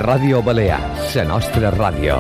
Ràdio Balear, la nostra ràdio.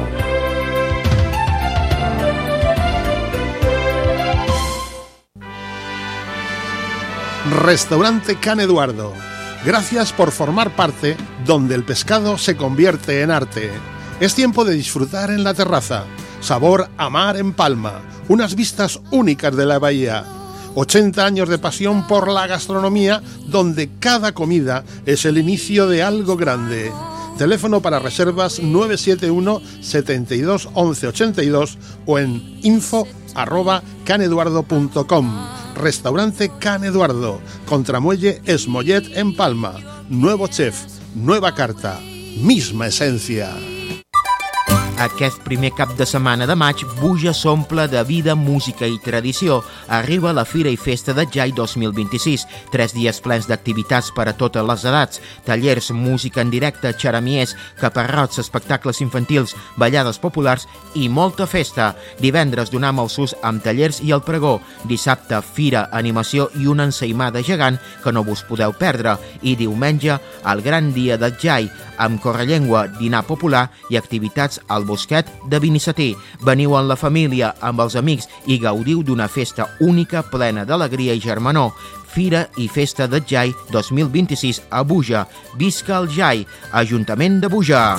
Restaurante Can Eduardo. Gracias por formar parte donde el pescado se convierte en arte. Es tiempo de disfrutar en la terraza. Sabor a mar en Palma. Unas vistas únicas de la bahía. 80 años de pasión por la gastronomía, donde cada comida es el inicio de algo grande. Teléfono para reservas 971 72 11 82 o en info@caneduardo.com. Restaurante Can Eduardo, Contramuelle Esmollet en Palma. Nuevo chef, nueva carta, misma esencia. Aquest primer cap de setmana de maig, Buja s'omple de vida, música i tradició. Arriba la Fira i Festa de Jai 2026. 3 dies plens d'activitats per a totes les edats. Tallers, música en directe, xeramiers, caparrots, espectacles infantils, ballades populars i molta festa. Divendres donam el sus amb tallers i el pregó. Dissabte, fira, animació i una ensaïmada gegant que no vos podeu perdre. I diumenge, el gran dia de Jai, amb correllengua, dinar popular i activitats al Bosquet de Binissetí. Veniu amb la família, amb els amics i gaudiu d'una festa única plena d'alegria i germanor. Fira i Festa de Jai 2026 a Buja. Visca el Jai, Ajuntament de Buja.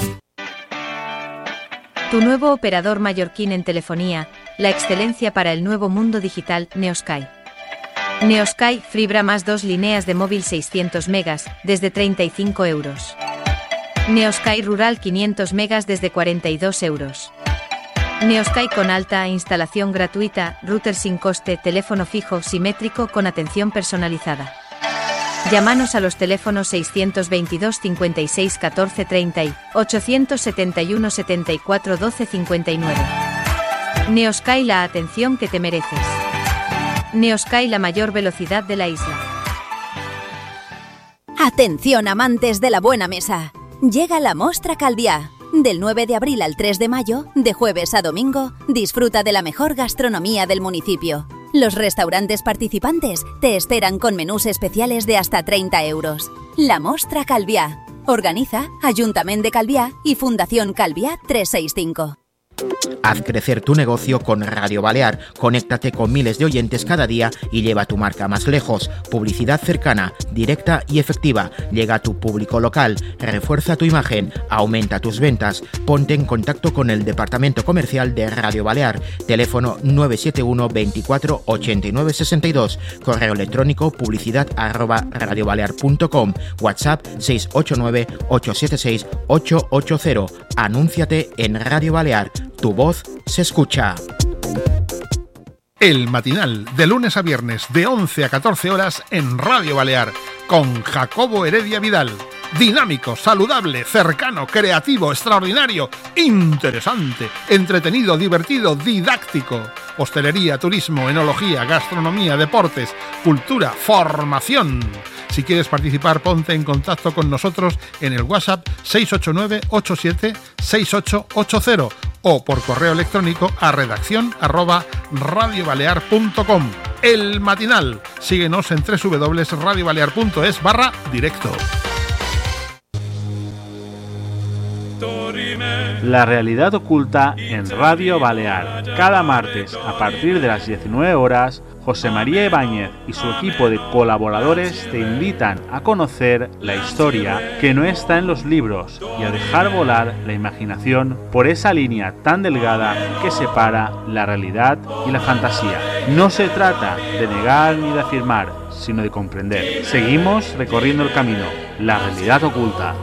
Tu nuevo operador mallorquín en telefonía, la excelencia para el nuevo mundo digital, Neosky. Neosky, fibra más 2 líneas de móvil 600 megas, desde 35 euros. Neosky Rural 500 megas desde 42 euros. Neosky con alta instalación gratuita, router sin coste, teléfono fijo simétrico con atención personalizada. Llámanos a los teléfonos 622 56 14 30 y 871 74 12 59. Neosky, la atención que te mereces. Neosky, la mayor velocidad de la isla. Atención, amantes de la buena mesa. Llega la Mostra Calviá. Del 9 de abril al 3 de mayo, de jueves a domingo, disfruta de la mejor gastronomía del municipio. Los restaurantes participantes te esperan con menús especiales de hasta 30 euros. La Mostra Calviá. Organiza Ayuntamiento de Calviá y Fundación Calviá 365. Haz crecer tu negocio con Radio Balear. Conéctate con miles de oyentes cada día y lleva tu marca más lejos. Publicidad cercana, directa y efectiva. Llega a tu público local. Refuerza tu imagen. Aumenta tus ventas. Ponte en contacto con el departamento comercial de Radio Balear. Teléfono 971 24 89 62. Correo electrónico publicidad@radiobalear.com. WhatsApp 689 876 880. Anúnciate en Radio Balear. Tu voz se escucha. El matinal, de lunes a viernes, de 11 a 14 horas en Radio Balear, con Jacobo Heredia Vidal. Dinámico, saludable, cercano, creativo, extraordinario, interesante, entretenido, divertido, didáctico. Hostelería, turismo, enología, gastronomía, deportes, cultura, formación. Si quieres participar, ponte en contacto con nosotros en el WhatsApp 689 87 6880 o por correo electrónico a redaccion@radiobalear.com. El matinal. Síguenos en www.radiobalear.es/directo. La realidad oculta en Radio Balear. Cada martes, a partir de las 19 horas, José María Ibáñez y su equipo de colaboradores te invitan a conocer la historia que no está en los libros y a dejar volar la imaginación por esa línea tan delgada que separa la realidad y la fantasía. No se trata de negar ni de afirmar, sino de comprender. Seguimos recorriendo el camino, la realidad oculta.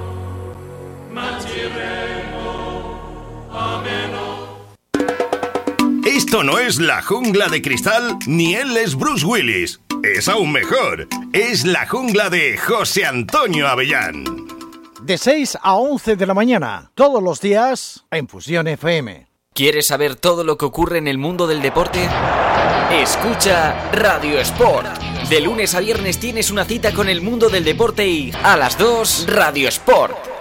Esto no es La Jungla de Cristal, ni él es Bruce Willis. Es aún mejor. Es La Jungla de José Antonio Avellán. De 6 a 11 de la mañana, todos los días, en Fusión FM. ¿Quieres saber todo lo que ocurre en el mundo del deporte? Escucha Radio Sport. De lunes a viernes tienes una cita con el mundo del deporte y a las 2, Radio Sport.